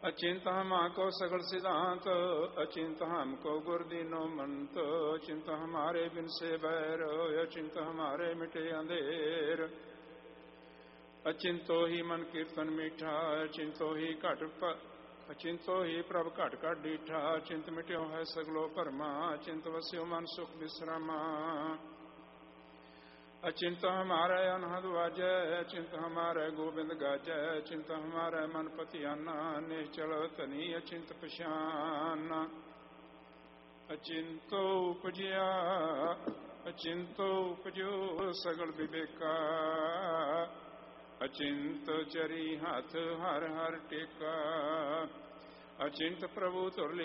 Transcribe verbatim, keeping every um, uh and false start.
अचिंत हमा को सगल सिद्धांत, अचिंत हमको गुर दीनो मंत। अचिंत हमारे बिन से बैर, अचिंत हमारे मिटे अंधेर। अचिंतो ही मन कीर्तन मीठा, अचिंतो ही घट अचिंतो ही प्रभ घट घट डीठा। अचिंत मिट्यो है सगलो भरमा, अचिंत वस्यो मन सुख विश्रामा। अचिंत हमारे अनहद वाजय, अचिंत हमारे गोविंद गाजय। अचिंत हमारे मन पतियाना, निश्चल तनी अचिंत पशाना। अचिंतो उपजया, अचिंतो उपजो सगल विवेका। अचिंत चरी हाथ हर हर टेका। अचिंत प्रभु तुर